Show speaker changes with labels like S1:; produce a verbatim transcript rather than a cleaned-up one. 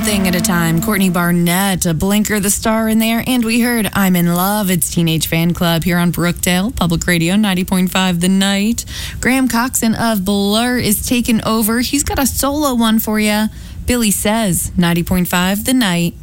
S1: thing at a time. Courtney Barnett, a Blinker the Star in there. And we heard I'm in Love. It's Teenage Fan Club here on Brookdale Public Radio, ninety point five The Night. Graham Coxon of Blur is taking over. He's got a solo one for you. Billy Says, ninety point five The Night.